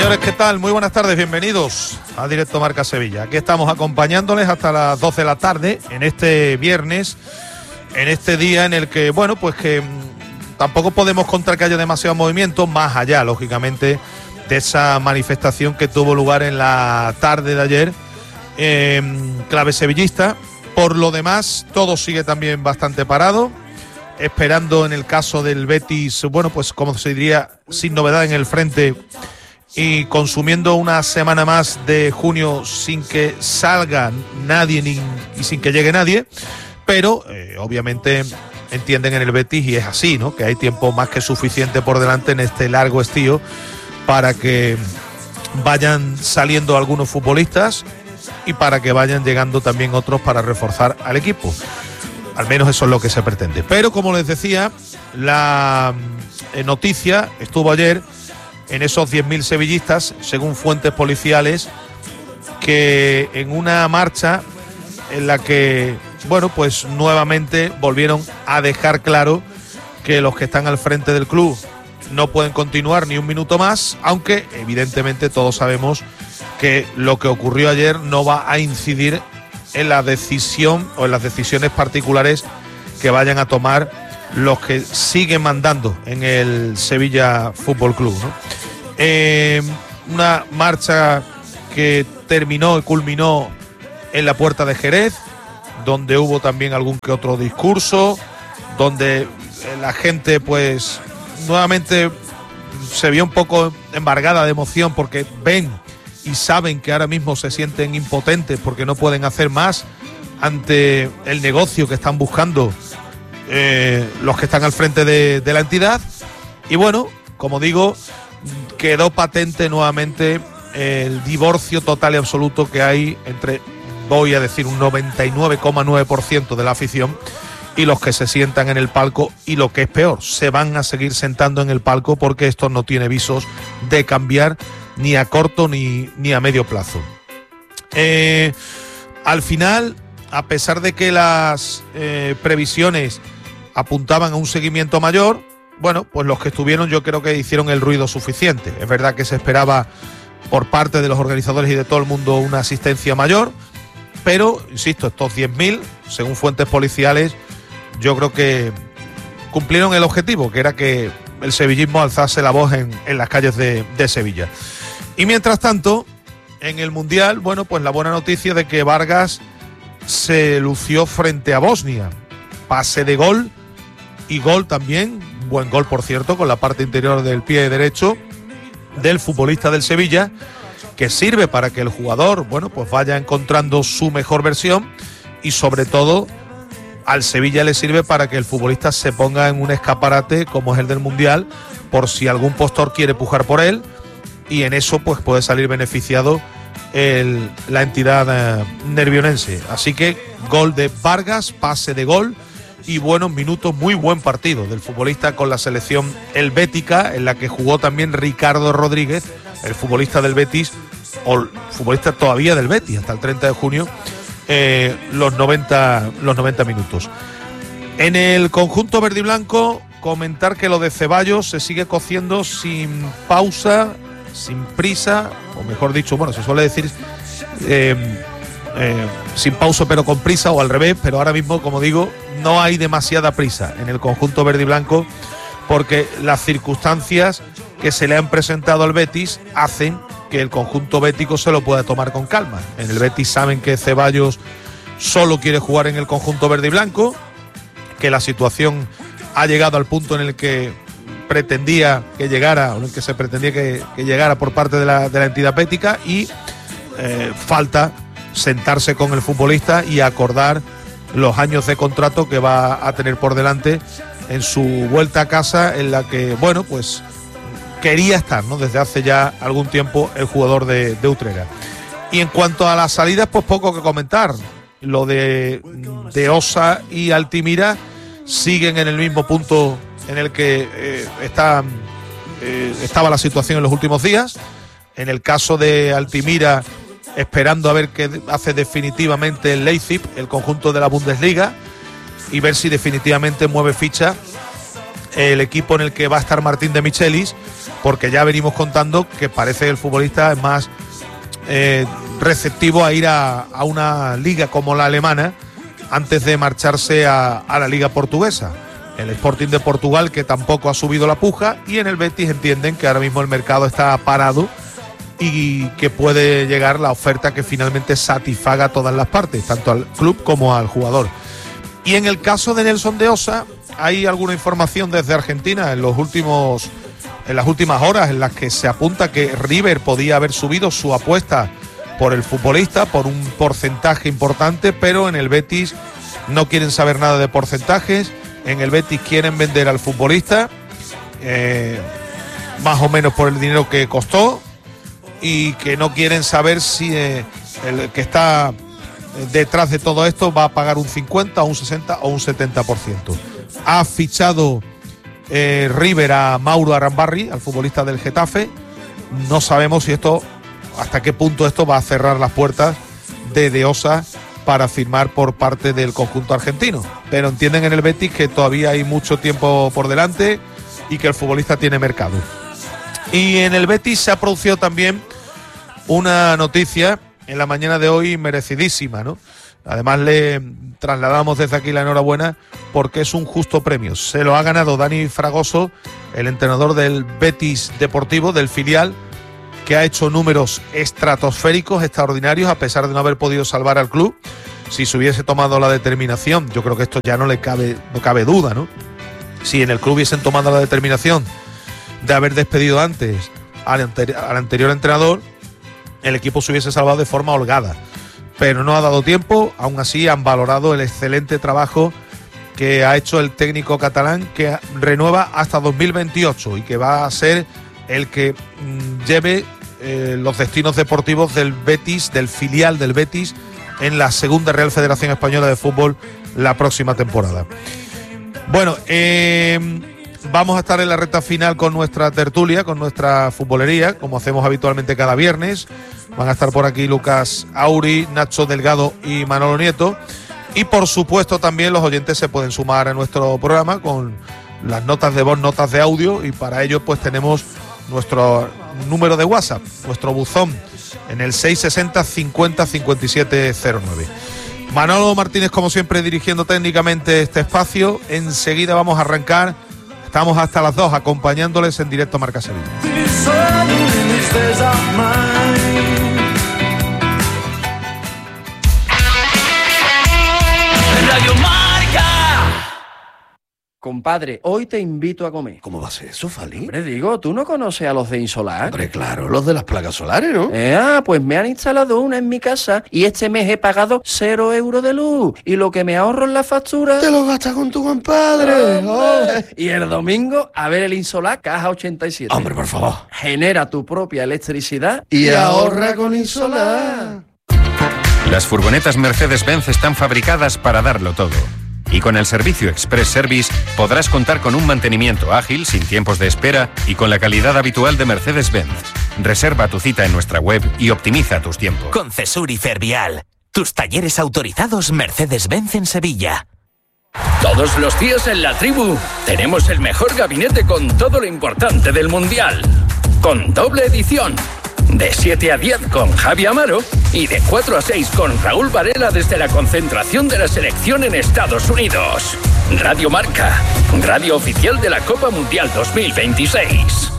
Señores, ¿qué tal? Muy buenas tardes, bienvenidos a Directo Marca Sevilla. Aquí estamos acompañándoles hasta las 12 de la tarde, en este viernes, en este día en el que, bueno, pues que tampoco podemos contar que haya demasiado movimiento, más allá, lógicamente, de esa manifestación que tuvo lugar en la tarde de ayer, clave sevillista. Por lo demás, todo sigue también bastante parado, esperando en el caso del Betis, bueno, pues como se diría, sin novedad en el frente, y consumiendo una semana más de junio sin que salga nadie y sin que llegue nadie, pero obviamente entienden en el Betis, y es así, ¿no?, que hay tiempo más que suficiente por delante en este largo estío para que vayan saliendo algunos futbolistas y para que vayan llegando también otros para reforzar al equipo. Al menos eso es lo que se pretende. Pero como les decía, la noticia estuvo ayer en esos 10.000 sevillistas, según fuentes policiales, que en una marcha en la que, bueno, pues nuevamente volvieron a dejar claro que los que están al frente del club no pueden continuar ni un minuto más, aunque evidentemente todos sabemos que lo que ocurrió ayer no va a incidir en la decisión o en las decisiones particulares que vayan a tomar los que siguen mandando en el Sevilla Fútbol Club, ¿no? Una marcha que terminó y culminó en la Puerta de Jerez, donde hubo también algún que otro discurso, donde la gente pues nuevamente se vio un poco embargada de emoción porque ven y saben que ahora mismo se sienten impotentes porque no pueden hacer más ante el negocio que están buscando los que están al frente de la entidad. Y bueno, como digo, quedó patente nuevamente el divorcio total y absoluto que hay entre, voy a decir, un 99,9% de la afición y los que se sientan en el palco, y lo que es peor, se van a seguir sentando en el palco porque esto no tiene visos de cambiar ni a corto ni a medio plazo. Al final, a pesar de que las previsiones apuntaban a un seguimiento mayor, bueno, pues los que estuvieron yo creo que hicieron el ruido suficiente. Es verdad que se esperaba por parte de los organizadores y de todo el mundo una asistencia mayor, pero, insisto, estos 10.000, según fuentes policiales, yo creo que cumplieron el objetivo, que era que el sevillismo alzase la voz en las calles de Sevilla. Y mientras tanto, en el Mundial, bueno, pues la buena noticia de que Vargas se lució frente a Bosnia. Pase de gol y gol también, buen gol por cierto, con la parte interior del pie derecho del futbolista del Sevilla, que sirve para que el jugador, bueno, pues vaya encontrando su mejor versión, y sobre todo al Sevilla le sirve para que el futbolista se ponga en un escaparate como es el del Mundial, por si algún postor quiere pujar por él, y en eso pues puede salir beneficiado la entidad nervionense. Así que gol de Vargas, pase de gol y buenos minutos, muy buen partido del futbolista con la selección helvética, en la que jugó también Ricardo Rodríguez, el futbolista del Betis, o el futbolista todavía del Betis hasta el 30 de junio, los 90 minutos. En el conjunto verde y blanco, comentar que lo de Ceballos se sigue cociendo sin pausa, sin prisa, o mejor dicho, bueno, se suele decir sin pausa pero con prisa, o al revés, pero ahora mismo, como digo, no hay demasiada prisa en el conjunto verde y blanco, porque las circunstancias que se le han presentado al Betis hacen que el conjunto bético se lo pueda tomar con calma. En el Betis saben que Ceballos solo quiere jugar en el conjunto verde y blanco, que la situación ha llegado al punto en el que pretendía que llegara, o en el que se pretendía que llegara por parte de la entidad bética, y falta sentarse con el futbolista y acordar los años de contrato que va a tener por delante en su vuelta a casa, en la que, bueno, pues quería estar, ¿no?, desde hace ya algún tiempo el jugador de Utrera. Y en cuanto a las salidas, pues poco que comentar. Lo de Osa y Altimira siguen en el mismo punto en el que estaba la situación en los últimos días. En el caso de Altimira, esperando a ver qué hace definitivamente el Leipzig, el conjunto de la Bundesliga, y ver si definitivamente mueve ficha el equipo en el que va a estar Martín de Michelis, porque ya venimos contando que parece que el futbolista es más receptivo a ir a una liga como la alemana antes de marcharse a la liga portuguesa. El Sporting de Portugal, que tampoco ha subido la puja, y en el Betis entienden que ahora mismo el mercado está parado y que puede llegar la oferta que finalmente satisfaga a todas las partes, tanto al club como al jugador. Y en el caso de Nelson de Osa, hay alguna información desde Argentina en las últimas horas en las que se apunta que River podía haber subido su apuesta por el futbolista por un porcentaje importante, pero en el Betis no quieren saber nada de porcentajes. En el Betis quieren vender al futbolista más o menos por el dinero que costó, y que no quieren saber si el que está detrás de todo esto va a pagar un 50, un 60 o un 70%. Ha fichado River a Mauro Arambarri, al futbolista del Getafe. No sabemos si hasta qué punto esto va a cerrar las puertas de Osa para firmar por parte del conjunto argentino, pero entienden en el Betis que todavía hay mucho tiempo por delante y que el futbolista tiene mercado. Y en el Betis se ha producido también una noticia en la mañana de hoy merecidísima, ¿no? Además le trasladamos desde aquí la enhorabuena porque es un justo premio. Se lo ha ganado Dani Fragoso, el entrenador del Betis Deportivo, del filial, que ha hecho números estratosféricos, extraordinarios, a pesar de no haber podido salvar al club. Si se hubiese tomado la determinación, yo creo que esto ya no cabe duda, ¿no? Si en el club hubiesen tomado la determinación de haber despedido antes al anterior entrenador, el equipo se hubiese salvado de forma holgada. Pero no ha dado tiempo. Aún así han valorado el excelente trabajo que ha hecho el técnico catalán, que renueva hasta 2028 y que va a ser el que lleve los destinos deportivos del Betis, del filial del Betis, en la segunda Real Federación Española de Fútbol la próxima temporada. Bueno, vamos a estar en la recta final con nuestra tertulia, con nuestra futbolería, como hacemos habitualmente cada viernes. Van a estar por aquí Lucas Auri, Nacho Delgado y Manolo Nieto. Y por supuesto también los oyentes se pueden sumar a nuestro programa con las notas de voz, notas de audio, y para ello pues tenemos nuestro número de WhatsApp, nuestro buzón, en el 660 50 57 09. Manolo Martínez, como siempre, dirigiendo técnicamente este espacio. Enseguida vamos a arrancar. Estamos hasta las 2 acompañándoles en directo Marca Sevilla. Radio Marca. Compadre, hoy te invito a comer. ¿Cómo va a ser eso, Fali? Hombre, digo, ¿tú no conoces a los de Insolar? Hombre, claro, los de las placas solares, ¿no? Pues me han instalado una en mi casa y este mes he pagado 0 euros de luz. Y lo que me ahorro en la factura... Te lo gastas con tu compadre. Oh. Y el domingo, a ver el Insolar Caja 87. Hombre, por favor. Genera tu propia electricidad y ahorra con Insolar. Las furgonetas Mercedes-Benz están fabricadas para darlo todo. Y con el servicio Express Service podrás contar con un mantenimiento ágil, sin tiempos de espera y con la calidad habitual de Mercedes-Benz. Reserva tu cita en nuestra web y optimiza tus tiempos. Con Cesur y Fervial, tus talleres autorizados Mercedes-Benz en Sevilla. Todos los días en La Tribu tenemos el mejor gabinete con todo lo importante del Mundial. Con doble edición. De 7 a 10 con Javi Amaro y de 4 a 6 con Raúl Varela desde la concentración de la selección en Estados Unidos. Radio Marca, radio oficial de la Copa Mundial 2026.